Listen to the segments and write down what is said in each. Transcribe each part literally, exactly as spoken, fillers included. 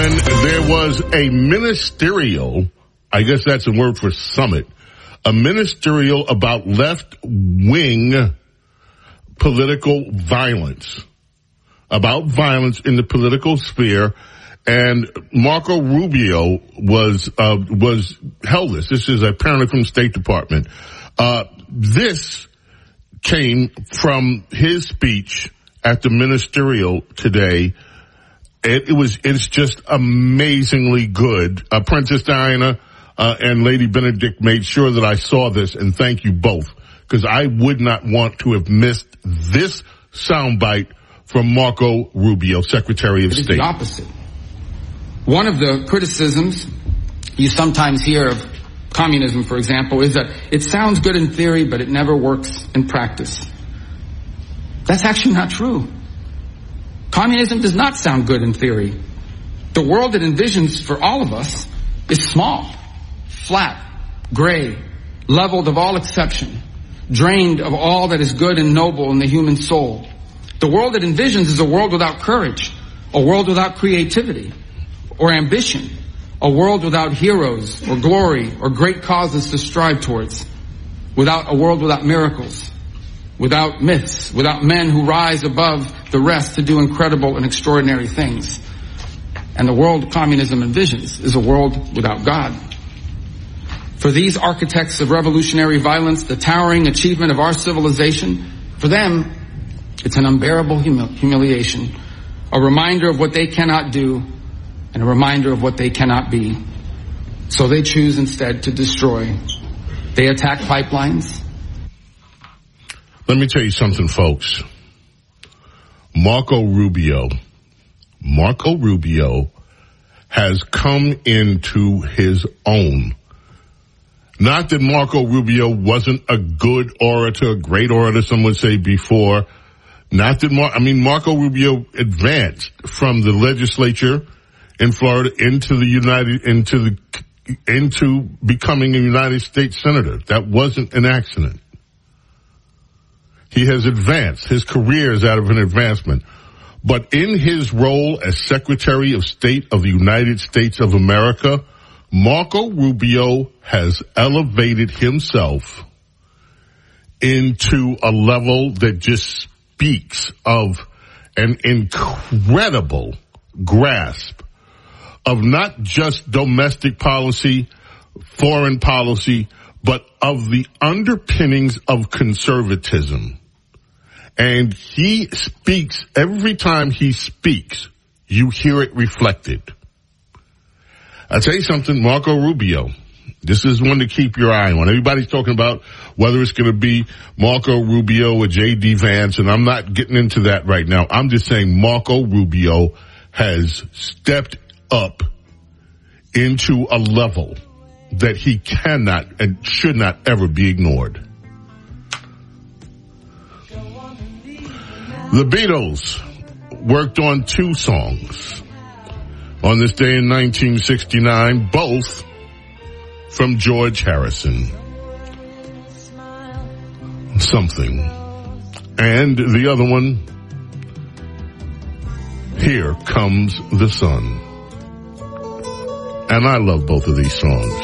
gentlemen, there was a ministerial, I guess that's a word for summit, a ministerial about left-wing political violence, about violence in the political sphere, and Marco Rubio was uh, was held this. This is apparently from the State Department. Uh, this came from his speech at the ministerial today. It, it was, it's just amazingly good. Uh, Princess Diana uh, and Lady Benedict made sure that I saw this, and thank you both, because I would not want to have missed this soundbite from Marco Rubio, Secretary of It is State. The opposite. One of the criticisms you sometimes hear of communism, for example, is that it sounds good in theory, but it never works in practice. That's actually not true. Communism does not sound good in theory. The world it envisions for all of us is small, flat, gray, leveled of all exception, drained of all that is good and noble in the human soul. The world it envisions is a world without courage, a world without creativity or ambition, a world without heroes or glory or great causes to strive towards, without a world without miracles, without myths, without men who rise above the rest to do incredible and extraordinary things. And the world communism envisions is a world without God. For these architects of revolutionary violence, the towering achievement of our civilization, for them, it's an unbearable humil- humiliation, a reminder of what they cannot do, and a reminder of what they cannot be. So they choose instead to destroy. They attack pipelines. Let me tell you something, folks. Marco Rubio, Marco Rubio has come into his own. Not that Marco Rubio wasn't a good orator, a great orator, some would say before. Not that, Mar- I mean, Marco Rubio advanced from the legislature in Florida into the United, into the, into becoming a United States Senator. That wasn't an accident. He has advanced. His career is out of an advancement. But in his role as Secretary of State of the United States of America, Marco Rubio has elevated himself into a level that just speaks of an incredible grasp of not just domestic policy, foreign policy, but of the underpinnings of conservatism. And he speaks, every time he speaks, you hear it reflected. I'll tell you something, Marco Rubio, this is one to keep your eye on. Everybody's talking about whether it's going to be Marco Rubio or J D Vance, and I'm not getting into that right now. I'm just saying Marco Rubio has stepped up into a level that he cannot and should not ever be ignored. The Beatles worked on two songs on this day in nineteen sixty-nine, both from George Harrison. Something. And the other one, Here Comes the Sun. And I love both of these songs.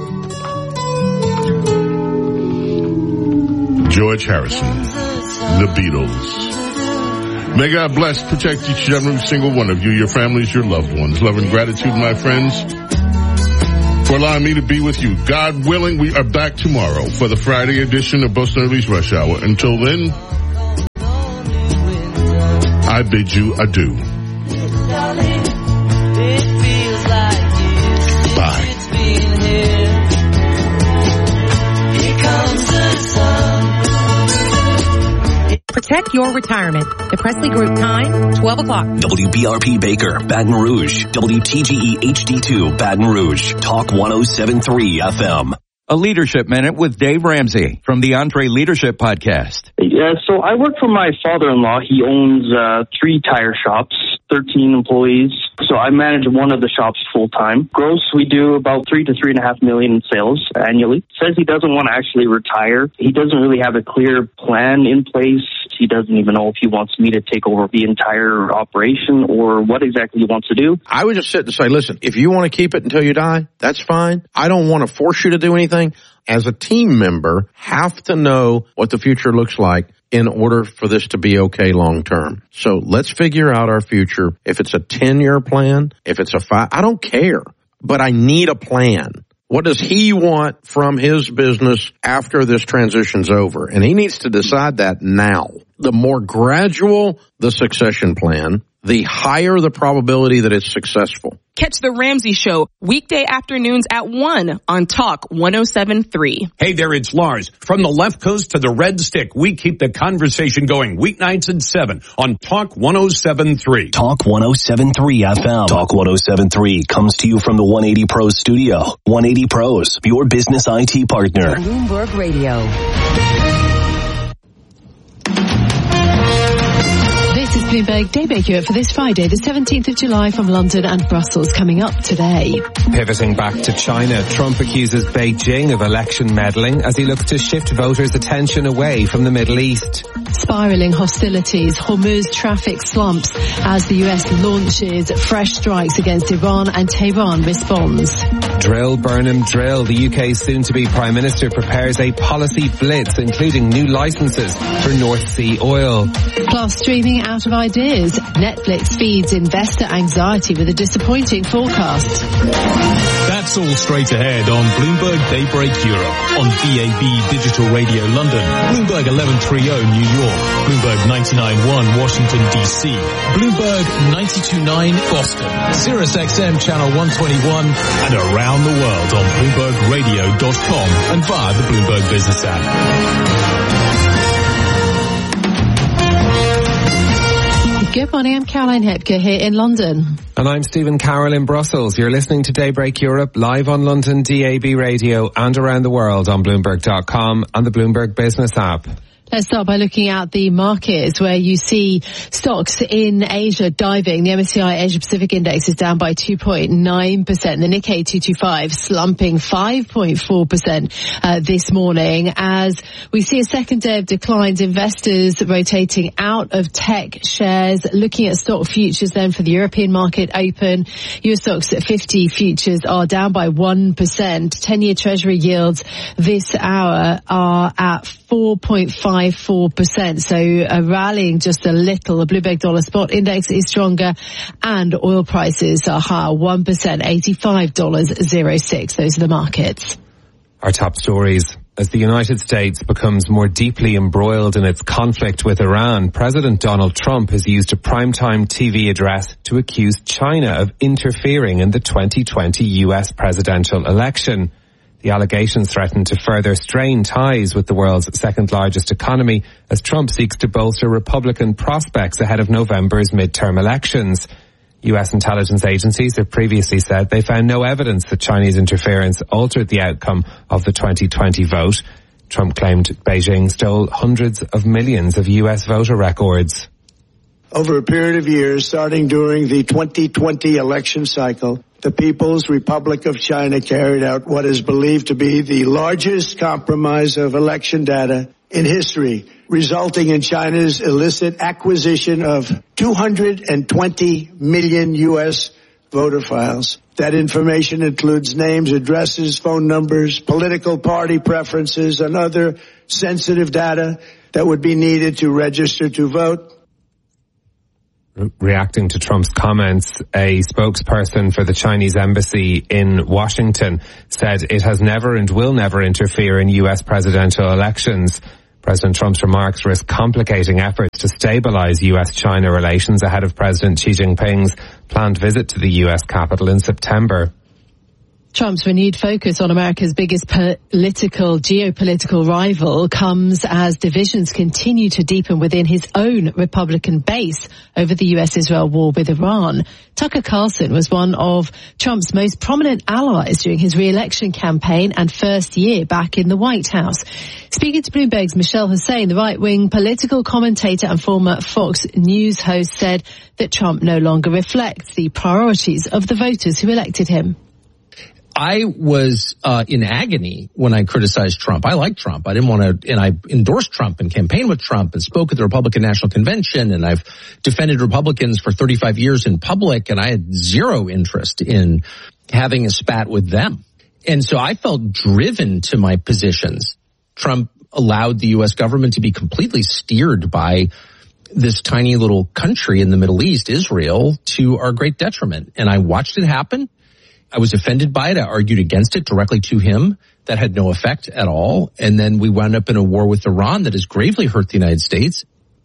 George Harrison, The Beatles. May God bless, protect each and every single one of you, your families, your loved ones. Love and gratitude, my friends, for allowing me to be with you. God willing, we are back tomorrow for the Friday edition of Boston Early's Rush Hour. Until then, I bid you adieu. Bye. Protect your retirement. The Presley Group time, twelve o'clock. W B R P Baker, Baton Rouge. W T G E H D two, Baton Rouge. Talk one oh seven point three F M. A Leadership Minute with Dave Ramsey from the Entree Leadership Podcast. Yeah, so I work for my father-in-law. He owns uh, three tire shops, thirteen employees. So I manage one of the shops full-time. Gross, we do about three to three and a half million in sales annually. Says he doesn't want to actually retire. He doesn't really have a clear plan in place He doesn't even know if he wants me to take over the entire operation or what exactly he wants to do. I would just sit and say, listen, if you want to keep it until you die, that's fine. I don't want to force you to do anything. As a team member, have to know what the future looks like in order for this to be okay long term. So let's figure out our future. If it's a ten-year plan, if it's a five, I don't care, but I need a plan. What does he want from his business after this transition's over? And he needs to decide that now. The more gradual the succession plan, the higher the probability that it's successful. Catch The Ramsey Show weekday afternoons at one on Talk one oh seven point three. Hey there, it's Lars. From the left coast to the red stick, we keep the conversation going weeknights at seven on Talk one oh seven point three. Talk one oh seven point three F M. Talk one oh seven point three comes to you from the one eighty Pros studio. one eighty Pros, your business I T partner. Bloomberg Radio. This is Bloomberg Daybreak Europe for this Friday, the seventeenth of July, from London and Brussels. Coming up today. Pivoting back to China, Trump accuses Beijing of election meddling as he looks to shift voters' attention away from the Middle East. Spiraling hostilities, Hormuz traffic slumps as the U S launches fresh strikes against Iran and Tehran responds. Drill, Burnham, drill. The U K's soon-to-be Prime Minister prepares a policy blitz, including new licenses for North Sea oil. Plus, streaming out of ideas. Netflix feeds investor anxiety with a disappointing forecast. That's all straight ahead on Bloomberg Daybreak Europe on D A B Digital Radio London, Bloomberg eleven thirty New York, Bloomberg ninety-nine point one Washington D C, Bloomberg ninety-two point nine Boston, Sirius X M Channel one twenty-one, and around the world on Bloomberg Radio dot com and via the Bloomberg Business app. Good morning, I'm Caroline Hepker here in London. And I'm Stephen Carroll in Brussels. You're listening to Daybreak Europe live on London D A B Radio and around the world on Bloomberg dot com and the Bloomberg Business app. Let's start by looking at the markets where you see stocks in Asia diving. The M S C I Asia Pacific Index is down by two point nine percent. The Nikkei two twenty-five slumping five point four percent uh, this morning as we see a second day of declines. Investors rotating out of tech shares. Looking at stock futures then for the European market open. U S stocks at fifty futures are down by one percent. ten-year Treasury yields this hour are at four point five four percent, so uh, rallying just a little. The Bloomberg Dollar Spot Index is stronger and oil prices are higher, one percent, eighty-five dollars oh six. Those are the markets. Our top stories. As the United States becomes more deeply embroiled in its conflict with Iran, President Donald Trump has used a primetime T V address to accuse China of interfering in the twenty twenty U S presidential election. The allegations threaten to further strain ties with the world's second largest economy as Trump seeks to bolster Republican prospects ahead of November's midterm elections. U S intelligence agencies have previously said they found no evidence that Chinese interference altered the outcome of the twenty twenty vote. Trump claimed Beijing stole hundreds of millions of U S voter records. Over a period of years, starting during the twenty twenty election cycle, the People's Republic of China carried out what is believed to be the largest compromise of election data in history, resulting in China's illicit acquisition of two hundred twenty million U S voter files. That information includes names, addresses, phone numbers, political party preferences, and other sensitive data that would be needed to register to vote. Reacting to Trump's comments, a spokesperson for the Chinese embassy in Washington said it has never and will never interfere in U S presidential elections. President Trump's remarks risk complicating efforts to stabilize U S-China relations ahead of President Xi Jinping's planned visit to the U S capital in September. Trump's renewed focus on America's biggest political, geopolitical rival comes as divisions continue to deepen within his own Republican base over the U S-Israel war with Iran. Tucker Carlson was one of Trump's most prominent allies during his re-election campaign and first year back in the White House. Speaking to Bloomberg's Michelle Hussein, the right-wing political commentator and former Fox News host said that Trump no longer reflects the priorities of the voters who elected him. I was uh, in agony when I criticized Trump. I like Trump. I didn't want to, and I endorsed Trump and campaigned with Trump and spoke at the Republican National Convention, and I've defended Republicans for thirty-five years in public, and I had zero interest in having a spat with them. And so I felt driven to my positions. Trump allowed the U S government to be completely steered by this tiny little country in the Middle East, Israel, to our great detriment. And I watched it happen. I was offended by it. I argued against it directly to him. That had no effect at all. And then we wound up in a war with Iran that has gravely hurt the United States.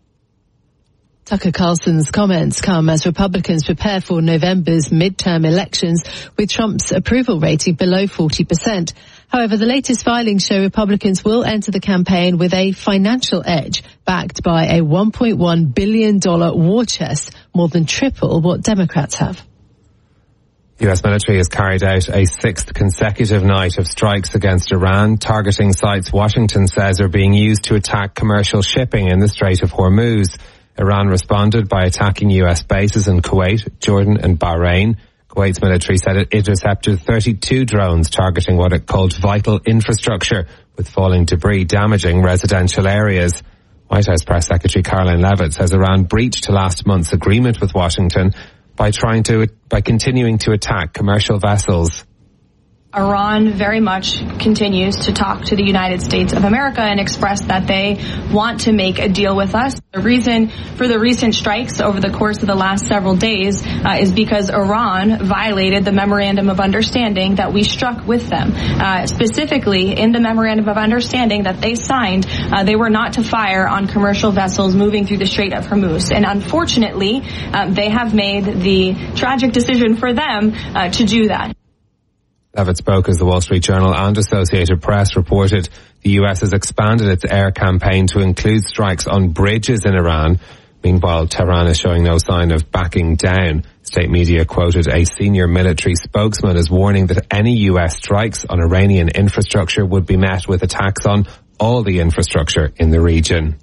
Tucker Carlson's comments come as Republicans prepare for November's midterm elections with Trump's approval rating below forty percent. However, the latest filings show Republicans will enter the campaign with a financial edge, backed by a one point one billion dollars war chest, more than triple what Democrats have. The U S military has carried out a sixth consecutive night of strikes against Iran, targeting sites Washington says are being used to attack commercial shipping in the Strait of Hormuz. Iran responded by attacking U S bases in Kuwait, Jordan and Bahrain. Kuwait's military said it intercepted thirty-two drones targeting what it called vital infrastructure, with falling debris damaging residential areas. White House Press Secretary Caroline Leavitt says Iran breached last month's agreement with Washington by trying to, by continuing to attack commercial vessels. Iran very much continues to talk to the United States of America and express that they want to make a deal with us. The reason for the recent strikes over the course of the last several days uh, is because Iran violated the Memorandum of Understanding that we struck with them. Uh, specifically, in the Memorandum of Understanding that they signed, uh, they were not to fire on commercial vessels moving through the Strait of Hormuz. And unfortunately, uh, they have made the tragic decision for them uh, to do that. Leavitt spoke as the Wall Street Journal and Associated Press reported the U S has expanded its air campaign to include strikes on bridges in Iran. Meanwhile, Tehran is showing no sign of backing down. State media quoted a senior military spokesman as warning that any U S strikes on Iranian infrastructure would be met with attacks on all the infrastructure in the region.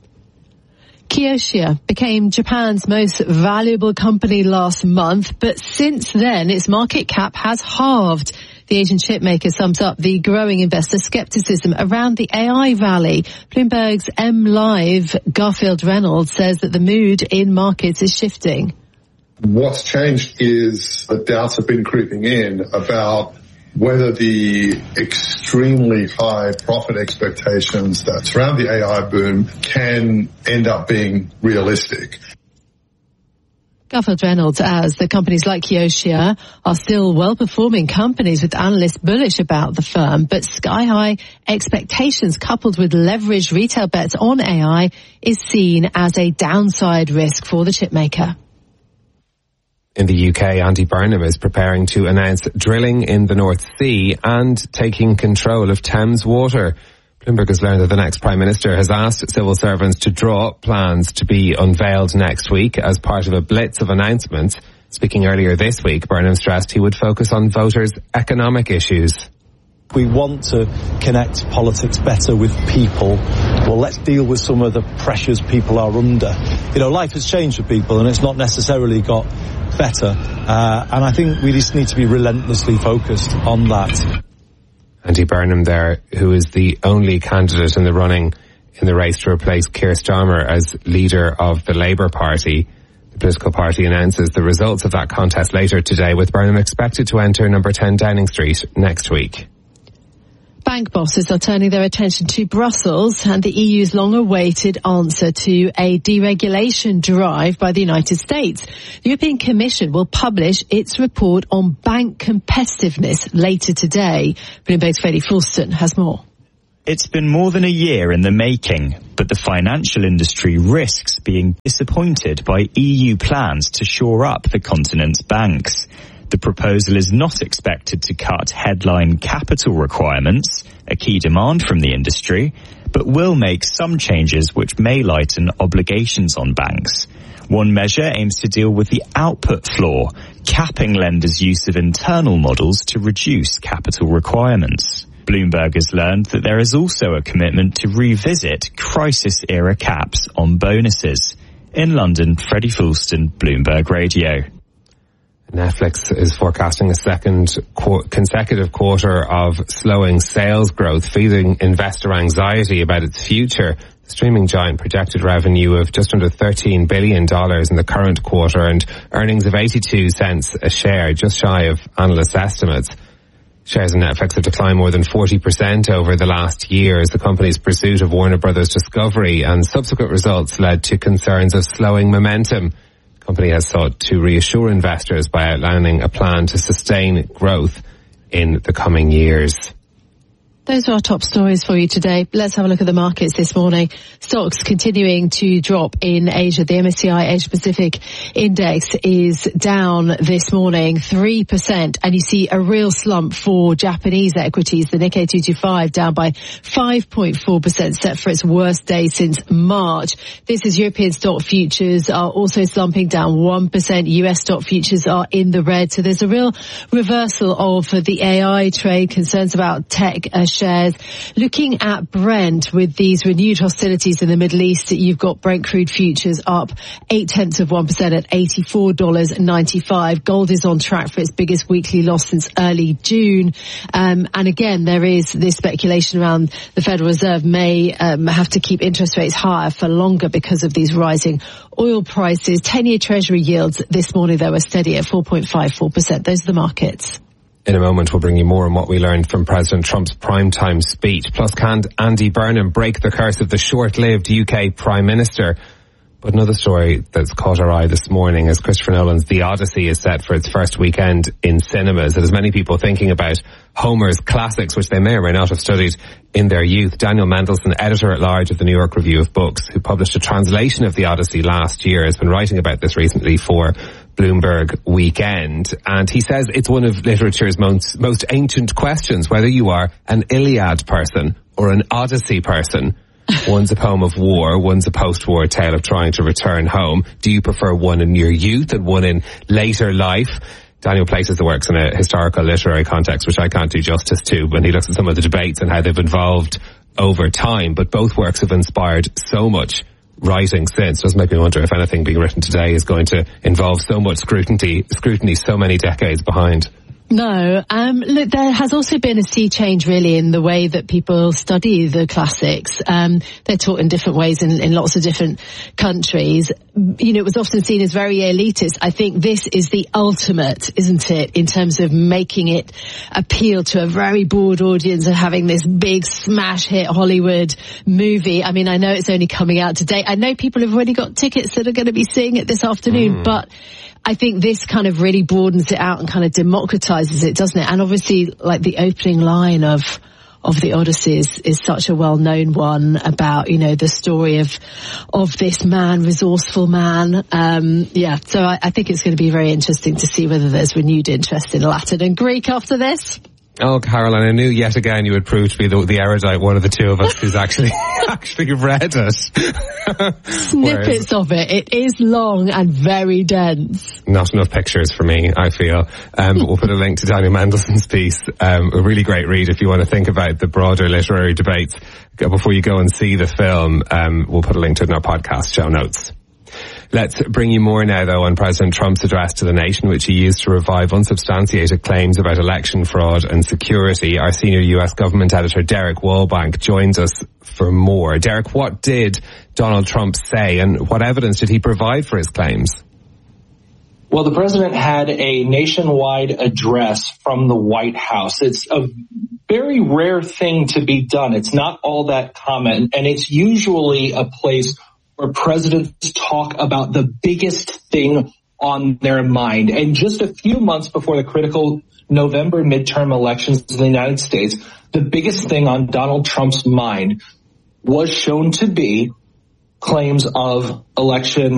Kioxia became Japan's most valuable company last month, but since then its market cap has halved. The Asian chipmaker sums up the growing investor skepticism around the A I rally. Bloomberg's M Live Garfield Reynolds says that the mood in markets is shifting. What's changed is the doubts have been creeping in about whether the extremely high profit expectations that surround the A I boom can end up being realistic. Garfield Reynolds adds that companies like Kioxia are still well-performing companies with analysts bullish about the firm, but sky-high expectations coupled with leveraged retail bets on A I is seen as a downside risk for the chipmaker. In the U K, Andy Burnham is preparing to announce drilling in the North Sea and taking control of Thames Water. Bloomberg has learned that the next Prime Minister has asked civil servants to draw up plans to be unveiled next week as part of a blitz of announcements. Speaking earlier this week, Burnham stressed he would focus on voters' economic issues. We want to connect politics better with people. Well, let's deal with some of the pressures people are under. You know, life has changed for people and it's not necessarily got better. Uh, and I think we just need to be relentlessly focused on that. Andy Burnham there, who is the only candidate in the running in the race to replace Keir Starmer as leader of the Labour Party. The political party announces the results of that contest later today, with Burnham expected to enter number ten Downing Street next week. Bank bosses are turning their attention to Brussels and the E U's long-awaited answer to a deregulation drive by the United States. The European Commission will publish its report on bank competitiveness later today. Bloomberg's Freddie Fulston has more. It's been more than a year in the making, but the financial industry risks being disappointed by E U plans to shore up the continent's banks. The proposal is not expected to cut headline capital requirements, a key demand from the industry, but will make some changes which may lighten obligations on banks. One measure aims to deal with the output floor, capping lenders' use of internal models to reduce capital requirements. Bloomberg has learned that there is also a commitment to revisit crisis-era caps on bonuses. In London, Freddie Fulston, Bloomberg Radio. Netflix is forecasting a second qu- consecutive quarter of slowing sales growth, feeding investor anxiety about its future. The streaming giant projected revenue of just under thirteen billion dollars in the current quarter and earnings of eighty-two cents a share, just shy of analysts' estimates. Shares in Netflix have declined more than forty percent over the last year as the company's pursuit of Warner Brothers Discovery and subsequent results led to concerns of slowing momentum. The company has sought to reassure investors by outlining a plan to sustain growth in the coming years. Those are our top stories for you today. Let's have a look at the markets this morning. Stocks continuing to drop in Asia. The M S C I Asia Pacific Index is down this morning three percent, and you see a real slump for Japanese equities. The Nikkei two twenty-five down by five point four percent, set for its worst day since March. This is European stock futures are also slumping, down one percent. U S stock futures are in the red. So there's a real reversal of the A I trade, concerns about tech uh, shares. Looking at Brent, with these renewed hostilities in the Middle East, you've got Brent crude futures up eight tenths of one percent at eighty-four dollars ninety-five. Gold is on track for its biggest weekly loss since early June. Um, and again, there is this speculation around the Federal Reserve may um, have to keep interest rates higher for longer because of these rising oil prices. ten-year Treasury yields this morning, though, are steady at four point five four percent. Those are the markets. In a moment, we'll bring you more on what we learned from President Trump's primetime speech. Plus, can Andy Burnham break the curse of the short-lived U K Prime Minister? But another story that's caught our eye this morning is Christopher Nolan's The Odyssey is set for its first weekend in cinemas. It has many people thinking about Homer's classics, which they may or may not have studied in their youth. Daniel Mendelsohn, editor-at-large of the New York Review of Books, who published a translation of The Odyssey last year, has been writing about this recently for Bloomberg Weekend. And he says it's one of literature's most, most ancient questions, whether you are an Iliad person or an Odyssey person. One's a poem of war, one's a post-war tale of trying to return home. Do you prefer one in your youth and one in later life? Daniel places the works in a historical literary context, which I can't do justice to, when he looks at some of the debates and how they've evolved over time. But both works have inspired so much writing since. It does make me wonder if anything being written today is going to involve so much scrutiny, scrutiny so many decades behind. No, um, look, there has also been a sea change really in the way that people study the classics. Um, they're taught in different ways in, in lots of different countries. You know, it was often seen as very elitist. I think this is the ultimate, isn't it, in terms of making it appeal to a very broad audience and having this big smash hit Hollywood movie. I mean, I know it's only coming out today. I know people have already got tickets that are going to be seeing it this afternoon, mm. but I think this kind of really broadens it out and kind of democratizes it, doesn't it? And obviously, like the opening line of of the Odyssey is, is such a well-known one about, you know, the story of of this man, resourceful man. Um, yeah, so I, I think it's going to be very interesting to see whether there's renewed interest in Latin and Greek after this. Oh, Caroline, I knew yet again you would prove to be the, the erudite one of the two of us who's actually actually read it. Snippets of it. It is long and very dense. Not enough pictures for me, I feel. Um, we'll put a link to Daniel Mendelsohn's piece. Um, a really great read if you want to think about the broader literary debates before you go and see the film. Um, we'll put a link to it in our podcast show notes. Let's bring you more now, though, on President Trump's address to the nation, which he used to revive unsubstantiated claims about election fraud and security. Our senior U S government editor, Derek Wallbank, joins us for more. Derek, what did Donald Trump say, and what evidence did he provide for his claims? Well, the president had a nationwide address from the White House. It's a very rare thing to be done. It's not all that common, and it's usually a place where presidents talk about the biggest thing on their mind. And just a few months before the critical November midterm elections in the United States, the biggest thing on Donald Trump's mind was shown to be claims of election